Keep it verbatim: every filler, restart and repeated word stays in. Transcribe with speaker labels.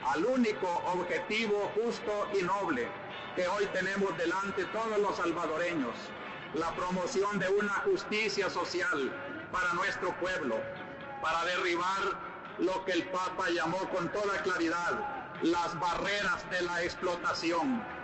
Speaker 1: al único objetivo justo y noble que hoy tenemos delante todos los salvadoreños: la promoción de una justicia social para nuestro pueblo, para derribar lo que el Papa llamó con toda claridad las barreras de la explotación.